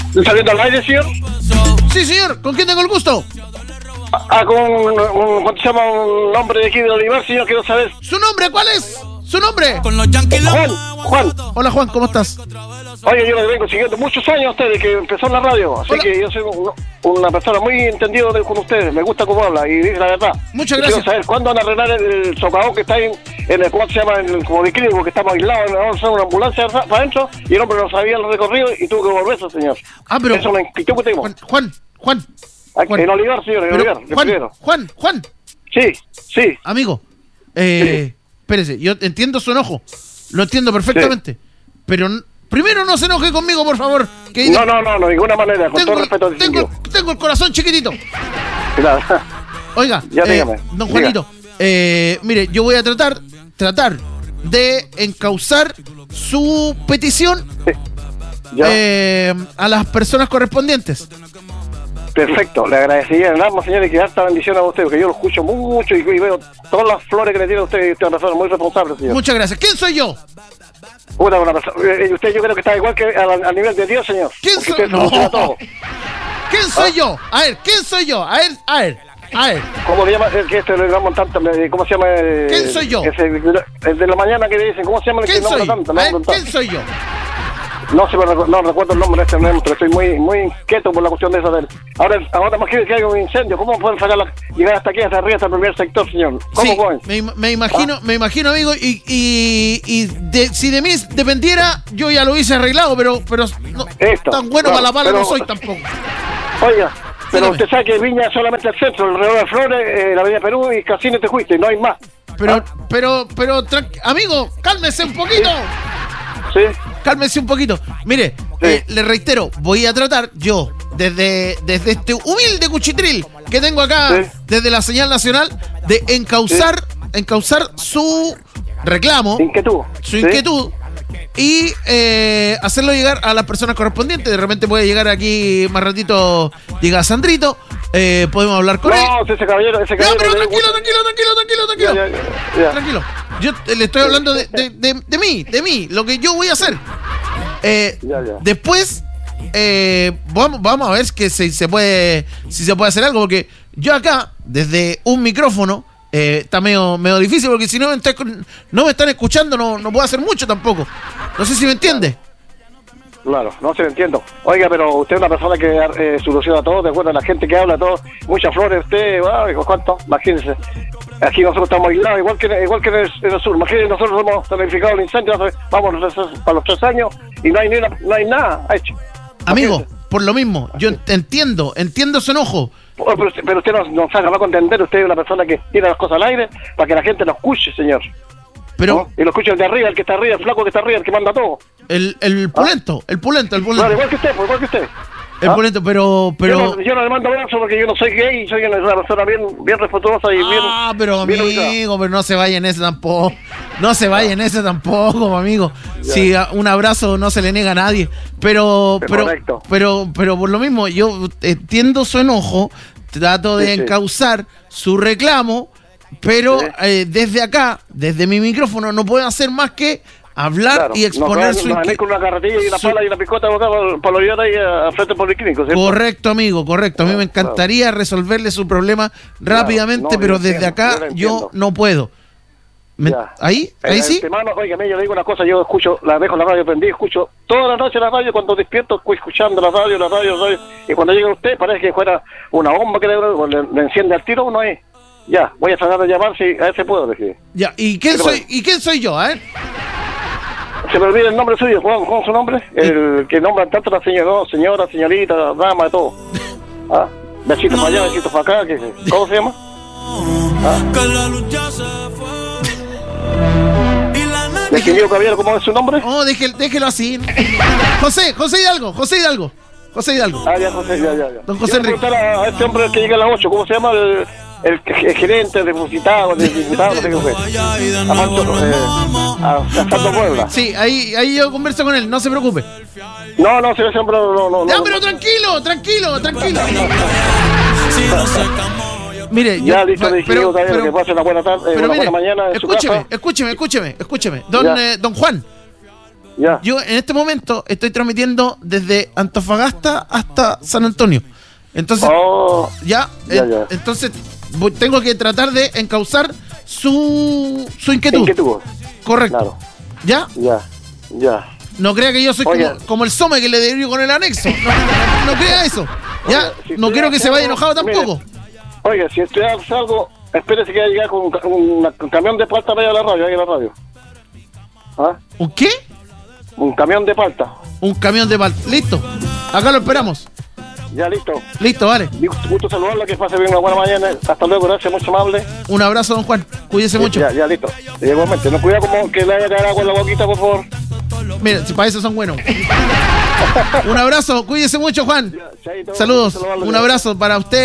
¿Saliendo al aire, señor? Sí, señor. ¿Con quién tengo el gusto? ¿Cómo se llama un hombre de aquí de Olivar, señor? Quiero saber. ¿Su nombre cuál es? ¿Su nombre? Juan. Hola, Juan, ¿cómo estás? Oye, yo le vengo siguiendo muchos años a ustedes que empezó en la radio. Así que yo soy una persona muy entendida con ustedes. Me gusta cómo habla y dice la verdad. Muchas gracias. Quiero saber cuándo van a arreglar el socavón que está ahí en el, ¿cómo se llama? Como de clínico, que estamos aislados. Vamos a hacer una ambulancia para adentro y el hombre no sabía el recorrido y tuvo que volverse, señor. Pero... Eso es una inquietud que tengo. Juan. En Olivar, señor, en Olivar. Juan. Sí. Amigo, espérese, yo entiendo su enojo. Lo entiendo perfectamente. Sí. Pero primero no se enoje conmigo, por favor. Que no, de ninguna manera, con todo respeto. Tengo el corazón chiquitito. Claro. Oiga, ya dígame. Don Juanito, mire, yo voy a tratar de encauzar su petición a las personas correspondientes. Perfecto, le agradecería en alma, señor, y que harta bendición a usted, porque yo lo escucho mucho y veo todas las flores que le tiene a usted, y usted es una persona muy responsable, señor. Muchas gracias. ¿Quién soy yo? Una persona. Usted yo creo que está igual que al nivel de Dios, señor. ¿Quién soy yo? ¿Quién soy yo? A ver, ¿quién soy yo? A ver. ¿Cómo le llama? Que le damos tanto, ¿cómo se llama? ¿Quién soy yo? El de la mañana que le dicen, ¿cómo se llama? ¿Quién soy? ¿Quién soy yo? No recuerdo el nombre de este momento, pero estoy muy inquieto por la cuestión de eso de él. Ahora imagínese que hay un incendio, ¿cómo pueden llegar hasta aquí, hasta arriba, hasta el primer sector, señor? ¿Cómo pueden? Me imagino, amigo, y si de mí dependiera, yo ya lo hubiese arreglado, pero no, tan bueno para la bala no soy tampoco. Oiga, pero usted sabe que Viña es solamente el centro, alrededor de Flores, la Avenida Perú y Casino te fuiste, no hay más. Pero, amigo, cálmese un poquito. Sí. Cálmese un poquito. Mire, le reitero, voy a tratar yo, desde este humilde cuchitril que tengo acá, desde la señal nacional, de encauzar su reclamo, su inquietud, y hacerlo llegar a las personas correspondientes. De repente puede llegar aquí más ratito, llega Sandrito, podemos hablar con él. No, ese caballero. No, pero tranquilo. Yo le estoy hablando de mí, lo que yo voy a hacer. Después vamos a ver que si se puede hacer algo, porque yo acá, desde un micrófono, está medio difícil, porque si no me están escuchando, no puedo hacer mucho tampoco. No sé si me entiende. Claro, no se lo entiendo. Oiga, pero usted es una persona que soluciona todo, de acuerdo a la gente que habla todo, muchas flores, usted, ¿cuánto? Imagínense. Aquí nosotros estamos aislados, igual que en el sur. Imagínense, nosotros hemos planificado el incendio, vamos para los 3 años y no hay nada hecho. Amigo, por lo mismo, yo entiendo su enojo. Pero usted no sabe, va a contender, usted es una persona que tira las cosas al aire para que la gente lo escuche, señor. Pero, ¿no? Y lo escucha el de arriba, el que está arriba, el flaco que está arriba, el que manda todo. El pulento. Claro, igual que usted. El pulento, pero... Yo no le mando abrazo porque yo no soy gay, soy una persona bien respetuosa y bien... pero amigo, pero no se vaya en ese tampoco. No se vaya en ese tampoco, amigo. Ya. Si un abrazo no se le niega a nadie. Pero por lo mismo, yo entiendo su enojo, trato de encauzar su reclamo, pero desde acá, desde mi micrófono, no puedo hacer más que hablar y exponer su inquietud. Con una carretilla y una pala y una picota para lo llevar ahí al frente policlínico, ¿cierto? Correcto, amigo, correcto. A mí me encantaría resolverle su problema rápidamente, pero desde acá yo no puedo. ¿Ahí sí? Hermano, oiga, yo le digo una cosa, yo escucho, dejo la radio prendida, escucho toda la noche la radio, cuando despierto escuchando la radio, y cuando llega usted parece que fuera una bomba que le enciende al tiro, uno es. Ya, voy a tratar de llamar, si a ver si puedo decir. Ya, ¿y quién soy yo, Se me olvida el nombre suyo, ¿cómo es su nombre? El que nombran tanto la señora, señorita, dama, de todo. Besitos para allá, besitos para acá, ¿cómo se llama? Ingeniero Caballero, ¿cómo es su nombre? No, déjelo así. José Hidalgo. Ya, José, ya. Don José Enrique. A este hombre que llega a las 8, ¿cómo se llama? El gerente de diputado, no sé qué fue. A Santo Puebla. Sí, ahí yo converso con él, no se preocupe. No, ese hombre no. Ya, pero tranquilo. Mire, ya listo, pero que pase una buena tarde, una buena mañana en su casa. Escúcheme. Don Juan. Ya. Yo en este momento estoy transmitiendo desde Antofagasta hasta San Antonio. Entonces, ya. Entonces tengo que tratar de encauzar su inquietud. Correcto. Claro. Ya. No crea que yo soy como el Some que le derivo con el anexo. No crea eso. Ya, si no quiero que se vaya enojado tampoco. Oiga, si usted hace algo, espérese que va a llegar con un camión de palta para ir a la radio. ¿Ah? ¿Un qué? Un camión de palta. Un camión de palta. Listo. Acá lo esperamos. Ya, listo. Listo, vale. Gusto saludarla, que pase bien una buena mañana. Hasta luego, gracias, mucho amable. Un abrazo, don Juan. Cuídese mucho. Ya, listo. Igualmente, no cuida como que le haya caer agua en la boquita, por favor. Mira, si para eso son buenos. Un abrazo, cuídese mucho, Juan. Saludos. Un abrazo para usted.